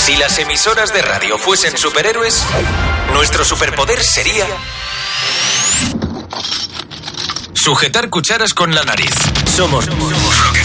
Si las emisoras de radio fuesen superhéroes, nuestro superpoder sería sujetar cucharas con la nariz. Somos Rock